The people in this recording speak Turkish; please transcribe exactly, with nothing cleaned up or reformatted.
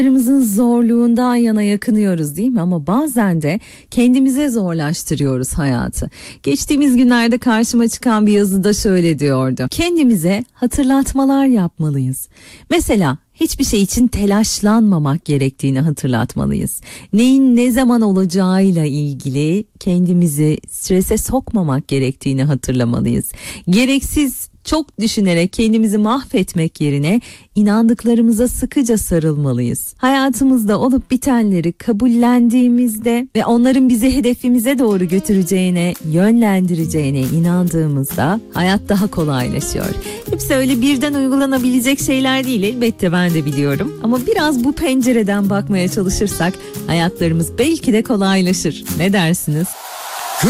Hayatlarımızın zorluğundan yana yakınıyoruz değil mi? Ama bazen de kendimize zorlaştırıyoruz hayatı. Geçtiğimiz günlerde karşıma çıkan bir yazıda şöyle diyordu: kendimize hatırlatmalar yapmalıyız. Mesela hiçbir şey için telaşlanmamak gerektiğini hatırlatmalıyız. Neyin ne zaman olacağıyla ilgili kendimizi strese sokmamak gerektiğini hatırlamalıyız. Gereksiz çok düşünerek kendimizi mahvetmek yerine inandıklarımıza sıkıca sarılmalıyız. Hayatımızda olup bitenleri kabullendiğimizde ve onların bizi hedefimize doğru götüreceğine, yönlendireceğine inandığımızda hayat daha kolaylaşıyor. Hepsi öyle birden uygulanabilecek şeyler değil, elbette ben de biliyorum. Ama biraz bu pencereden bakmaya çalışırsak hayatlarımız belki de kolaylaşır. Ne dersiniz?